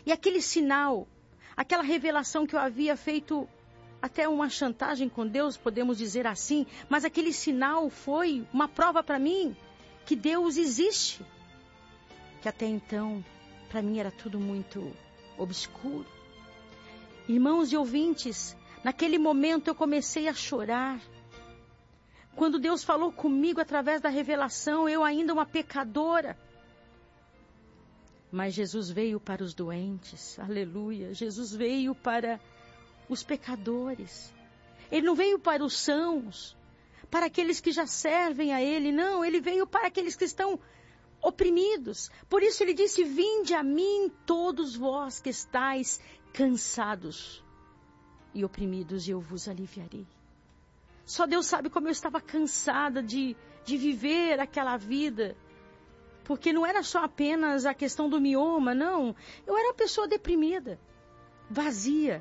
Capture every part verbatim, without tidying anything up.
E aquele sinal, aquela revelação que eu havia feito, até uma chantagem com Deus, podemos dizer assim, mas aquele sinal foi uma prova para mim que Deus existe. Que até então, para mim era tudo muito obscuro. Irmãos e ouvintes, naquele momento eu comecei a chorar. Quando Deus falou comigo através da revelação, eu ainda uma pecadora. Mas Jesus veio para os doentes, aleluia. Jesus veio para os pecadores. Ele não veio para os sãos, para aqueles que já servem a Ele, não. Ele veio para aqueles que estão oprimidos. Por isso Ele disse, vinde a mim todos vós que estáis cansados e oprimidos, e eu vos aliviarei. Só Deus sabe como eu estava cansada de, de viver aquela vida. Porque não era só apenas a questão do mioma, não. Eu era uma pessoa deprimida, vazia.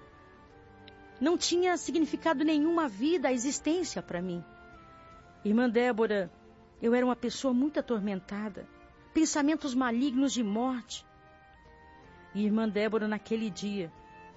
Não tinha significado nenhuma a vida, a existência para mim. Irmã Débora, eu era uma pessoa muito atormentada. Pensamentos malignos de morte. E irmã Débora, naquele dia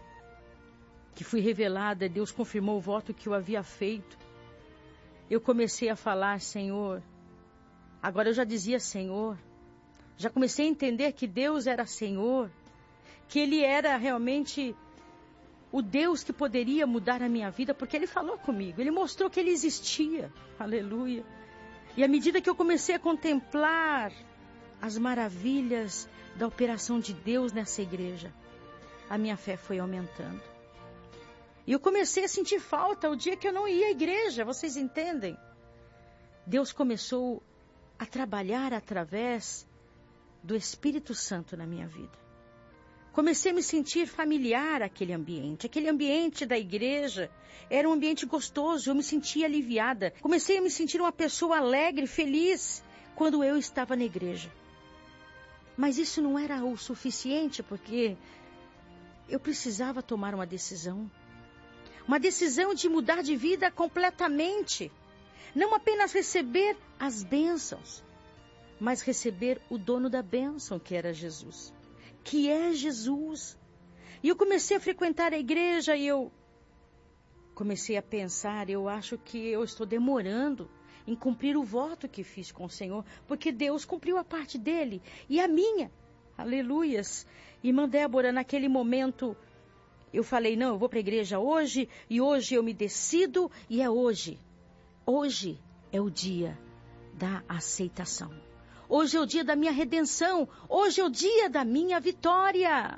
que fui revelada, Deus confirmou o voto que eu havia feito. Eu comecei a falar, Senhor. Agora eu já dizia Senhor. Já comecei a entender que Deus era Senhor. Que Ele era realmente o Deus que poderia mudar a minha vida, porque Ele falou comigo. Ele mostrou que Ele existia. Aleluia. E à medida que eu comecei a contemplar as maravilhas da operação de Deus nessa igreja, a minha fé foi aumentando. E eu comecei a sentir falta o dia que eu não ia à igreja, vocês entendem? Deus começou a trabalhar através do Espírito Santo na minha vida. Comecei a me sentir familiar àquele ambiente. Aquele ambiente da igreja era um ambiente gostoso, eu me sentia aliviada. Comecei a me sentir uma pessoa alegre, feliz, quando eu estava na igreja. Mas isso não era o suficiente, porque eu precisava tomar uma decisão. Uma decisão de mudar de vida completamente. Não apenas receber as bênçãos, mas receber o dono da bênção, que era Jesus. Que é Jesus. E eu comecei a frequentar a igreja e eu comecei a pensar, eu acho que eu estou demorando em cumprir o voto que fiz com o Senhor, porque Deus cumpriu a parte dele e a minha. Aleluias. Irmã Débora, naquele momento, eu falei, não, eu vou para a igreja hoje, e hoje eu me decido, e é hoje. Hoje é o dia da aceitação. Hoje é o dia da minha redenção. Hoje é o dia da minha vitória.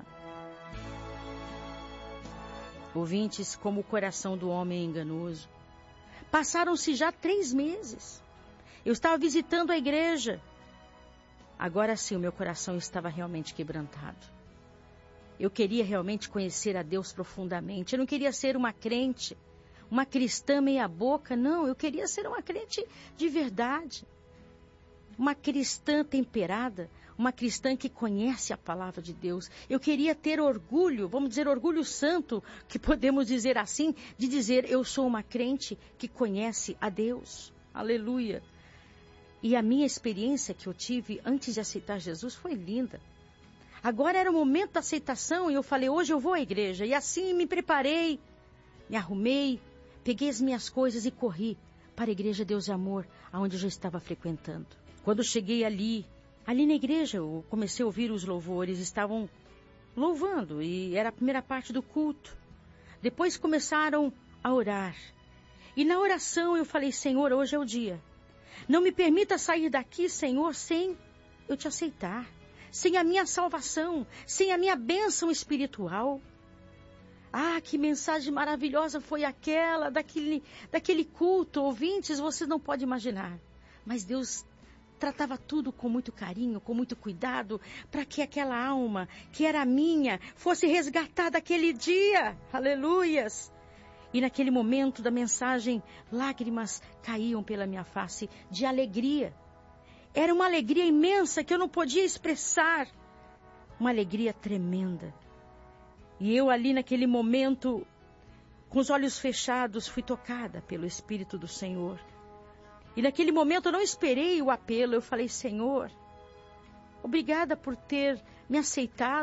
Ouvintes, como o coração do homem é enganoso. Passaram-se já três meses. Eu estava visitando a igreja. Agora sim, o meu coração estava realmente quebrantado. Eu queria realmente conhecer a Deus profundamente. Eu não queria ser uma crente, uma cristã meia boca. Não, eu queria ser uma crente de verdade. Uma cristã temperada, uma cristã que conhece a palavra de Deus. Eu queria ter orgulho, vamos dizer orgulho santo, que podemos dizer assim, de dizer eu sou uma crente que conhece a Deus. Aleluia. E a minha experiência que eu tive antes de aceitar Jesus foi linda. Agora era o momento da aceitação e eu falei, hoje eu vou à igreja. E assim me preparei, me arrumei, peguei as minhas coisas e corri para a igreja Deus e Amor, aonde eu já estava frequentando. Quando cheguei ali, ali na igreja, eu comecei a ouvir os louvores, estavam louvando e era a primeira parte do culto. Depois começaram a orar. E na oração eu falei, Senhor, hoje é o dia. Não me permita sair daqui, Senhor, sem eu te aceitar. Sem a minha salvação, sem a minha bênção espiritual. Ah, que mensagem maravilhosa foi aquela, daquele, daquele culto, ouvintes, vocês não podem imaginar. Mas Deus tratava tudo com muito carinho, com muito cuidado, para que aquela alma, que era minha, fosse resgatada aquele dia. Aleluias! E naquele momento da mensagem, lágrimas caíam pela minha face de alegria. Era uma alegria imensa que eu não podia expressar. Uma alegria tremenda. E eu ali naquele momento, com os olhos fechados, fui tocada pelo Espírito do Senhor. E naquele momento eu não esperei o apelo. Eu falei, Senhor, obrigada por ter me aceitado.